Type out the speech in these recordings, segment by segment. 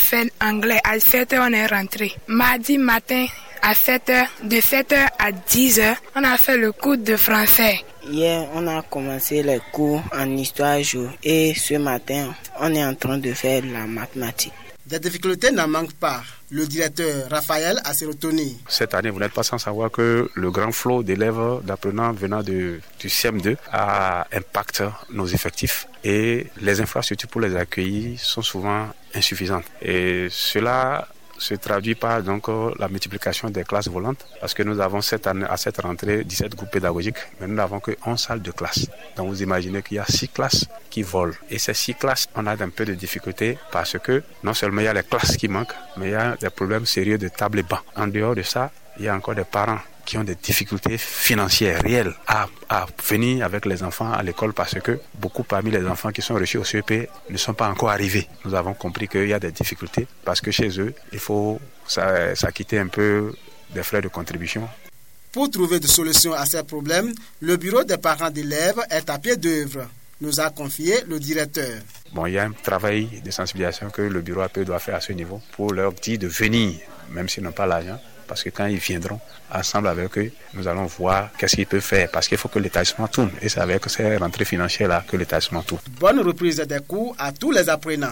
fait anglais. À 7h, on est rentré. Mardi matin, à 7h, de 7h à 10h, on a fait le cours de français. Hier, on a commencé les cours en histoire géo et ce matin, on est en train de faire la mathématique. Des difficultés n'en manquent pas. Le directeur Raphaël a retenu. Cette année, vous n'êtes pas sans savoir que le grand flot d'élèves, d'apprenants venant du CM2 a impacté nos effectifs et les infrastructures pour les accueillir sont souvent insuffisantes. Et cela se traduit par donc la multiplication des classes volantes parce que nous avons à cette rentrée 17 groupes pédagogiques, mais nous n'avons que 11 salles de classe. Donc vous imaginez qu'il y a 6 classes qui volent. Et ces 6 classes, on a un peu de difficultés parce que non seulement il y a les classes qui manquent, mais il y a des problèmes sérieux de table et bancs. En dehors de ça, il y a encore des parents qui ont des difficultés financières réelles à venir avec les enfants à l'école parce que beaucoup parmi les enfants qui sont reçus au CEP ne sont pas encore arrivés. Nous avons compris qu'il y a des difficultés parce que chez eux, il faut s'acquitter un peu des frais de contribution. Pour trouver des solutions à ces problèmes, le bureau des parents d'élèves est à pied d'œuvre, nous a confié le directeur. Il y a un travail de sensibilisation que le bureau APE doit faire à ce niveau pour leur dire de venir, même s'ils n'ont pas l'argent. Parce que quand ils viendront ensemble avec eux, nous allons voir qu'est-ce qu'ils peuvent faire. Parce qu'il faut que l'établissement tourne. Et c'est avec ces rentrées financières-là que l'établissement tourne. Bonne reprise des cours à tous les apprenants.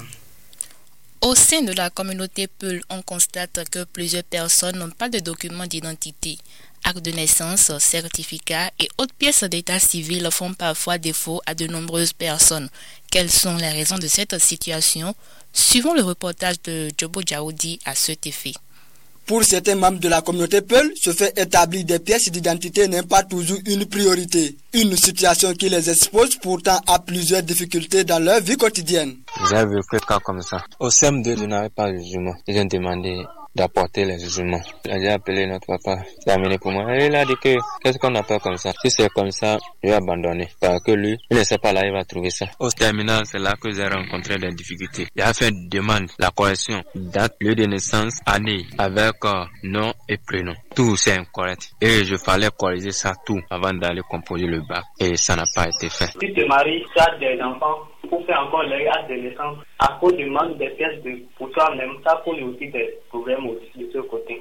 Au sein de la communauté Peul, on constate que plusieurs personnes n'ont pas de documents d'identité. Actes de naissance, certificats et autres pièces d'état civil font parfois défaut à de nombreuses personnes. Quelles sont les raisons de cette situation? Suivons le reportage de Jobo Djaoudi à cet effet. Pour certains membres de la communauté Peul, se faire établir des pièces d'identité n'est pas toujours une priorité. Une situation qui les expose pourtant à plusieurs difficultés dans leur vie quotidienne. J'ai vu que cas comme ça. Au CM2, je n'avais pas de jugement. Ils ont demandé d'apporter les jugements. J'ai appelé notre papa, il a amené pour moi. Et il a dit que, qu'est-ce qu'on appelle comme ça? Si c'est comme ça, je vais abandonner. Parce que lui, il ne sait pas là, il va trouver ça. Au terminal, c'est là que j'ai rencontré des difficultés. Il a fait une demande, la correction, date, lieu de naissance, année, avec nom et prénom. Tout c'est incorrect. Et je fallait corriger ça tout avant d'aller composer le bac. Et ça n'a pas été fait. Si tu te maries, tu as des enfants, pour faire encore les actes de naissance, à cause du manque des pièces pour toi-même, ça pose aussi des problèmes aussi de ce côté.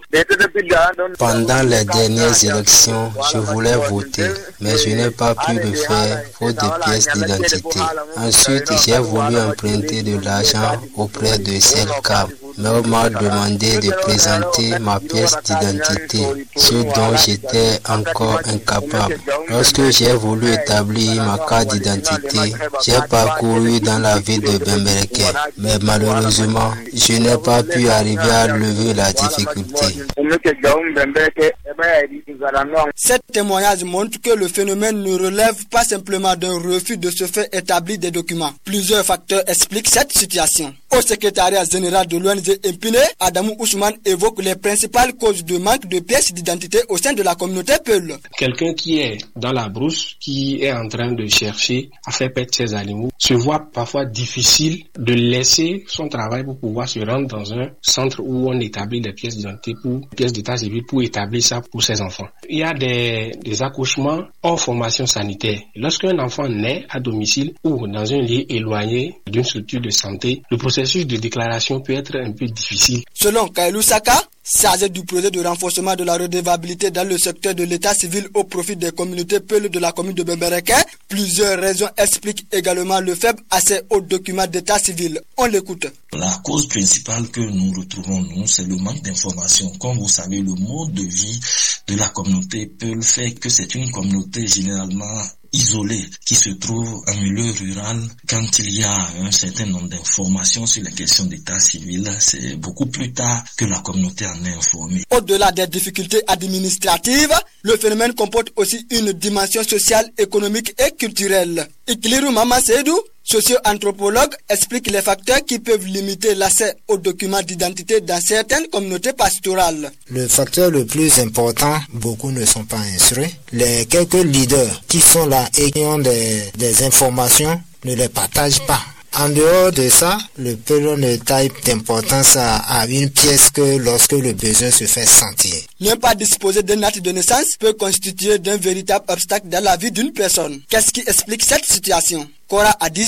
Pendant les dernières élections, je voulais voter, mais je n'ai pas pu le faire faute de pièces d'identité. Ensuite, j'ai voulu emprunter de l'argent auprès de Selcam, mais on m'a demandé de présenter ma pièce d'identité, ce dont j'étais encore incapable. Lorsque j'ai voulu établir ma carte d'identité, j'ai parcouru dans la ville de Bembereke, mais malheureusement, je n'ai pas pu arriver à lever la difficulté. Cet témoignage montre que le phénomène ne relève pas simplement d'un refus de se faire établir des documents. Plusieurs facteurs expliquent cette situation. Au secrétariat général de l'ONG Impine, Adamou Ousmane évoque les principales causes de manque de pièces d'identité au sein de la communauté Peul. Quelqu'un qui est dans la brousse, qui est en train de chercher à faire perdre ses animaux, se voit parfois difficile de laisser son travail pour pouvoir se rendre dans un centre où on établit des pièces d'identité pièces d'état civil pour établir ça pour ses enfants. Il y a des accouchements hors formation sanitaire. Lorsqu'un enfant naît à domicile ou dans un lieu éloigné d'une structure de santé, le processus de déclaration peut être un peu difficile. Selon Kailou Saka, chargé du projet de renforcement de la redevabilité dans le secteur de l'état civil au profit des communautés Peul de la commune de Bembereke, plusieurs raisons expliquent également le faible accès aux documents d'état civil. On l'écoute. La cause principale que nous retrouvons, c'est le manque d'information. Comme vous savez, le mode de vie de la communauté Peul fait que c'est une communauté généralement isolée qui se trouve en milieu rural. Quand il y a un certain nombre d'informations sur les questions d'état civil, c'est beaucoup plus tard que la communauté en est informée. Au-delà des difficultés administratives, le phénomène comporte aussi une dimension sociale, économique et culturelle. Ikiliru Mama Seydou, socio-anthropologue, explique les facteurs qui peuvent limiter l'accès aux documents d'identité dans certaines communautés pastorales. Le facteur le plus important, beaucoup ne sont pas instruits. Les quelques leaders qui sont là et qui ont des informations ne les partagent pas. En dehors de ça, le Peul ne taille d'importance à une pièce que lorsque le besoin se fait sentir. Ne pas disposer d'un acte de naissance peut constituer d'un véritable obstacle dans la vie d'une personne. Qu'est-ce qui explique cette situation? Cora Adiza,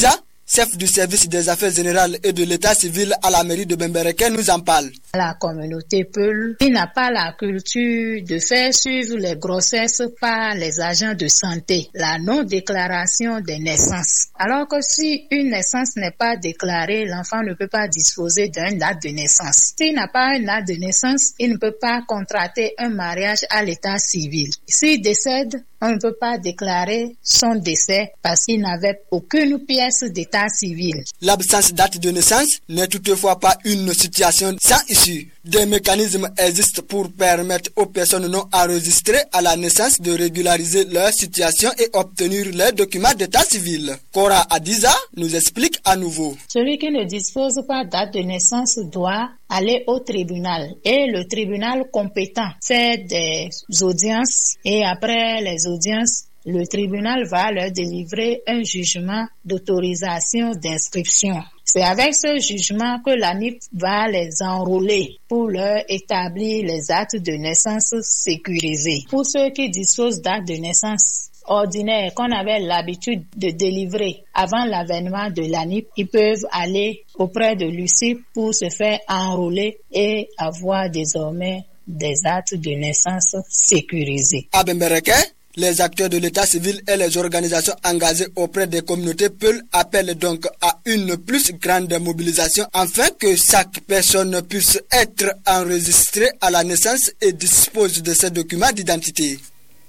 chef du service des affaires générales et de l'état civil à la mairie de Bembereke, nous en parle. La communauté Peul, qui n'a pas la culture de faire suivre les grossesses par les agents de santé, la non-déclaration des naissances. Alors que si une naissance n'est pas déclarée, l'enfant ne peut pas disposer d'un acte de naissance. S'il n'a pas un acte de naissance, il ne peut pas contracter un mariage à l'état civil. S'il décède, on ne peut pas déclarer son décès parce qu'il n'avait aucune pièce d'état civil. L'absence d'acte de naissance n'est toutefois pas une situation sans issue. Des mécanismes existent pour permettre aux personnes non enregistrées à la naissance de régulariser leur situation et obtenir leurs documents d'état civil. Cora Adiza nous explique à nouveau. Celui qui ne dispose pas d'acte de naissance doit aller au tribunal et le tribunal compétent fait des audiences et après les audiences, le tribunal va leur délivrer un jugement d'autorisation d'inscription. C'est avec ce jugement que l'ANIP va les enrôler pour leur établir les actes de naissance sécurisés. Pour ceux qui disposent d'actes de naissance ordinaires qu'on avait l'habitude de délivrer avant l'avènement de l'ANIP, ils peuvent aller auprès de l'UCIP pour se faire enrôler et avoir désormais des actes de naissance sécurisés. À Bembereke, les acteurs de l'état civil et les organisations engagées auprès des communautés Peul appellent donc à une plus grande mobilisation afin que chaque personne puisse être enregistrée à la naissance et dispose de ses documents d'identité.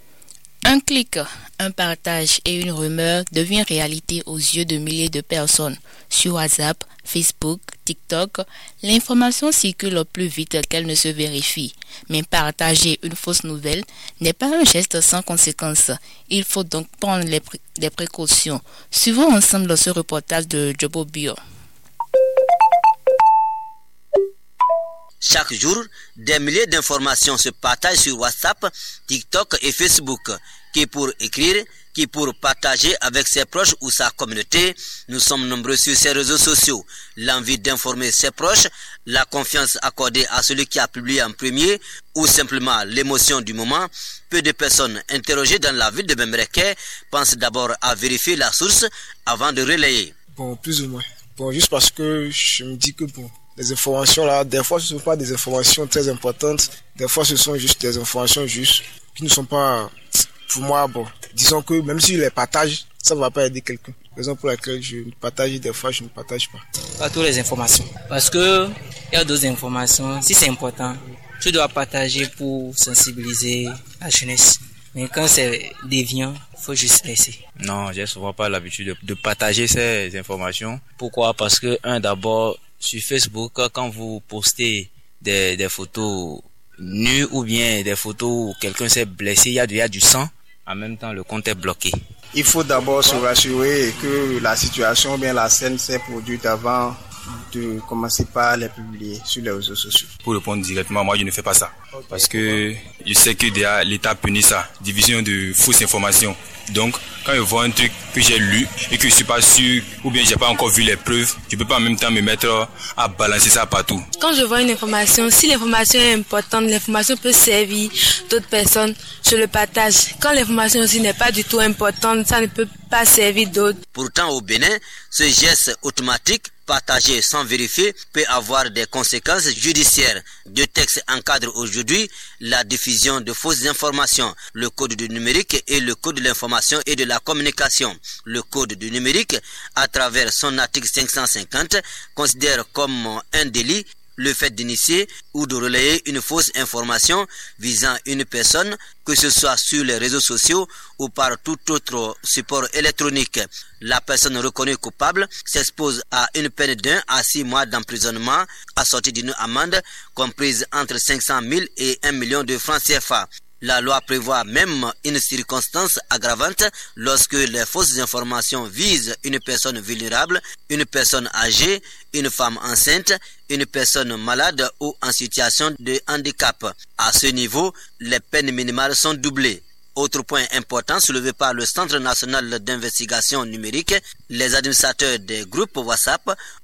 Un clic, un partage et une rumeur devient réalité aux yeux de milliers de personnes. Sur WhatsApp, Facebook, TikTok, l'information circule plus vite qu'elle ne se vérifie. Mais partager une fausse nouvelle n'est pas un geste sans conséquence. Il faut donc prendre des précautions. Suivons ensemble ce reportage de Jobo Bio. Chaque jour, des milliers d'informations se partagent sur WhatsApp, TikTok et Facebook. Qui pour écrire, qui pour partager avec ses proches ou sa communauté. Nous sommes nombreux sur ces réseaux sociaux. L'envie d'informer ses proches, la confiance accordée à celui qui a publié en premier ou simplement l'émotion du moment. Peu de personnes interrogées dans la ville de Bembereke pensent d'abord à vérifier la source avant de relayer. Bon, plus ou moins. Bon, juste parce que je me dis que les informations là, des fois ce ne sont pas des informations très importantes, des fois ce sont juste des informations juste qui ne sont pas, pour moi, disons que même si je les partage, ça ne va pas aider quelqu'un. Raison pour laquelle je partage, des fois je ne partage pas. Pas toutes les informations. Parce que il y a d'autres informations, si c'est important, tu dois partager pour sensibiliser la jeunesse. Mais quand c'est déviant, il faut juste laisser. Non, j'ai souvent pas l'habitude de partager ces informations. Pourquoi? Parce que, d'abord, sur Facebook, quand vous postez des photos nues ou bien des photos où quelqu'un s'est blessé, il y a déjà du sang, en même temps le compte est bloqué. Il faut d'abord se rassurer que la situation, bien la scène s'est produite avant de commencer par les publier sur les réseaux sociaux. Pour répondre directement, moi je ne fais pas ça. Parce que je sais que déjà l'État punit ça, division de fausses informations. Donc, quand je vois un truc que j'ai lu et que je suis pas sûr, ou bien j'ai pas encore vu les preuves, je peux pas en même temps me mettre à balancer ça partout. Quand je vois une information, si l'information est importante, l'information peut servir d'autres personnes, je le partage. Quand l'information aussi n'est pas du tout importante, ça ne peut pas servir d'autres. Pourtant, au Bénin, ce geste automatique, partagé sans vérifier, peut avoir des conséquences judiciaires. Deux textes encadrent aujourd'hui la diffusion de fausses informations, le code du numérique et le code de l'information et de la communication. Le code du numérique, à travers son article 550, considère comme un délit le fait d'initier ou de relayer une fausse information visant une personne, que ce soit sur les réseaux sociaux ou par tout autre support électronique. La personne reconnue coupable s'expose à une peine d'1 à 6 mois d'emprisonnement assortie d'une amende comprise entre 500 000 et 1 million de francs CFA. La loi prévoit même une circonstance aggravante lorsque les fausses informations visent une personne vulnérable, une personne âgée, une femme enceinte, une personne malade ou en situation de handicap. À ce niveau, les peines minimales sont doublées. Autre point important soulevé par le Centre national d'investigation numérique, les administrateurs des groupes WhatsApp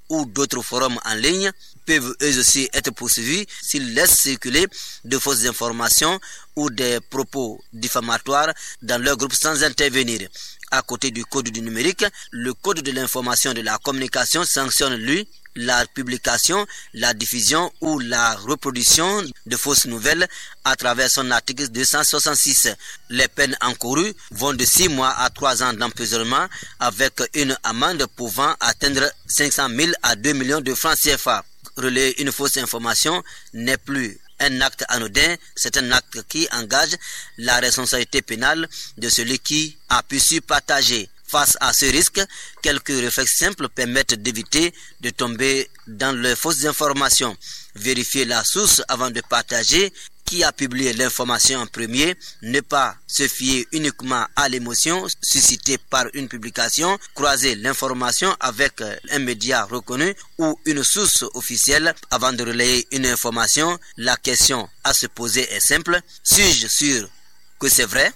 ou d'autres forums en ligne peuvent eux aussi être poursuivis s'ils laissent circuler de fausses informations ou des propos diffamatoires dans leur groupe sans intervenir. À côté du code du numérique, le code de l'information et de la communication sanctionne, lui, la publication, la diffusion ou la reproduction de fausses nouvelles à travers son article 266. Les peines encourues vont de 6 mois à 3 ans d'emprisonnement avec une amende pouvant atteindre 500 000 à 2 millions de francs CFA. Relayer une fausse information n'est plus un acte anodin, c'est un acte qui engage la responsabilité pénale de celui qui a pu partager. Face à ce risque, quelques réflexes simples permettent d'éviter de tomber dans les fausses informations. Vérifier la source avant de partager. Qui a publié l'information en premier, ne pas se fier uniquement à l'émotion suscitée par une publication, croiser l'information avec un média reconnu ou une source officielle avant de relayer une information. La question à se poser est simple: suis-je sûr que c'est vrai?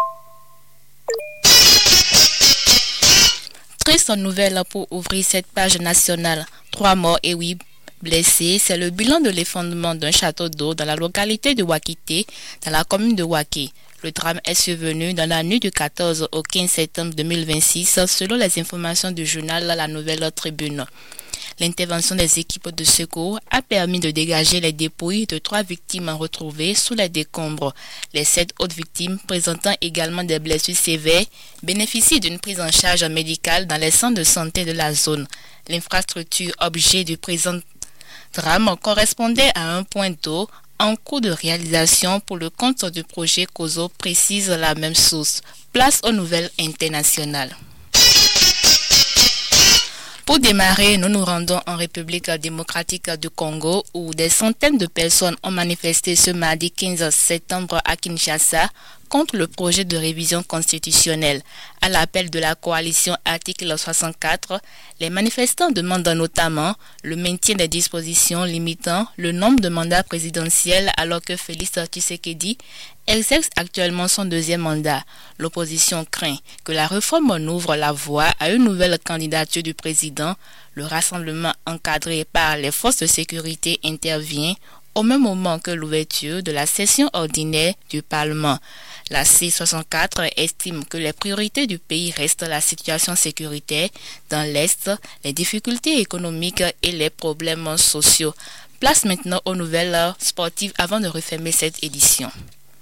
Triste nouvelle pour ouvrir cette page nationale. 3 morts et 8 blessés, c'est le bilan de l'effondrement d'un château d'eau dans la localité de Wakité, dans la commune de Waké. Le drame est survenu dans la nuit du 14 au 15 septembre 2026, selon les informations du journal La Nouvelle Tribune. L'intervention des équipes de secours a permis de dégager les dépouilles de 3 victimes retrouvées sous les décombres. Les 7 autres victimes, présentant également des blessures sévères, bénéficient d'une prise en charge médicale dans les centres de santé de la zone. L'infrastructure objet du présent drame correspondait à un point d'eau en cours de réalisation pour le compte du projet COSO, précise la même source. Place aux nouvelles internationales. Pour démarrer, nous nous rendons en République démocratique du Congo où des centaines de personnes ont manifesté ce mardi 15 septembre à Kinshasa contre le projet de révision constitutionnelle. À l'appel de la coalition article 64, les manifestants demandent notamment le maintien des dispositions limitant le nombre de mandats présidentiels alors que Félix Tshisekedi exerce actuellement son 2e mandat. L'opposition craint que la réforme n'ouvre la voie à une nouvelle candidature du président. Le rassemblement encadré par les forces de sécurité intervient au même moment que l'ouverture de la session ordinaire du Parlement. La C64 estime que les priorités du pays restent la situation sécuritaire dans l'Est, les difficultés économiques et les problèmes sociaux. Place maintenant aux nouvelles sportives avant de refermer cette édition.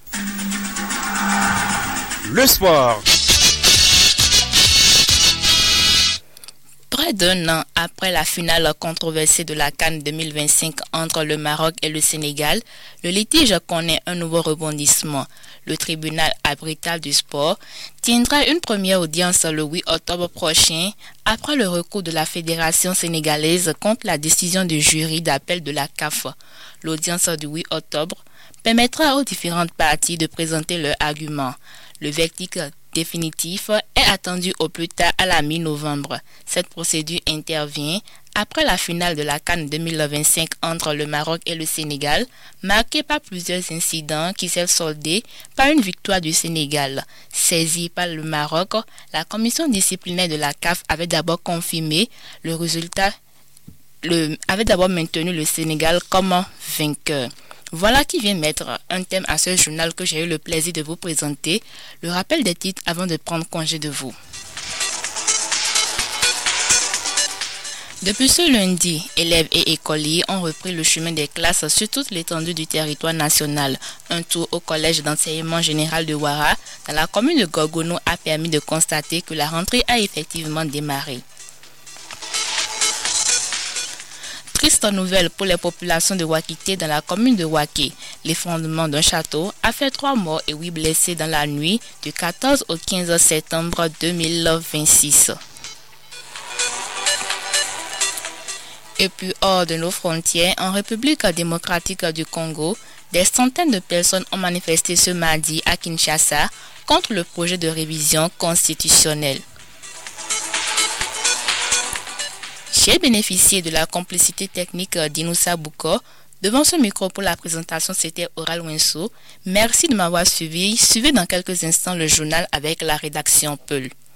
Le sport. Près d'1 an après la finale controversée de la CAN 2025 entre le Maroc et le Sénégal, le litige connaît un nouveau rebondissement. Le tribunal arbitral du sport tiendra une première audience le 8 octobre prochain après le recours de la Fédération sénégalaise contre la décision du jury d'appel de la CAF. L'audience du 8 octobre permettra aux différentes parties de présenter leurs arguments. Le verdict définitif est attendu au plus tard à la mi-novembre. Cette procédure intervient après la finale de la CAN 2025 entre le Maroc et le Sénégal, marquée par plusieurs incidents qui s'est soldée par une victoire du Sénégal. Saisie par le Maroc, la commission disciplinaire de la CAF avait d'abord confirmé le résultat, avait d'abord maintenu le Sénégal comme vainqueur. Voilà qui vient mettre un thème à ce journal que j'ai eu le plaisir de vous présenter. Le rappel des titres avant de prendre congé de vous. Depuis ce lundi, élèves et écoliers ont repris le chemin des classes sur toute l'étendue du territoire national. Un tour au collège d'enseignement général de Ouara, dans la commune de Gorgono, a permis de constater que la rentrée a effectivement démarré. Triste nouvelle pour les populations de Wakité dans la commune de Waké. L'effondrement d'un château a fait 3 morts et 8 blessés dans la nuit du 14 au 15 septembre 2026. Et puis hors de nos frontières, en République démocratique du Congo, des centaines de personnes ont manifesté ce mardi à Kinshasa contre le projet de révision constitutionnelle. J'ai bénéficié de la complicité technique d'Inoussa Bouko. Devant ce micro pour la présentation, c'était Oral Wenso. Merci de m'avoir suivi. Suivez dans quelques instants le journal avec la rédaction Peul.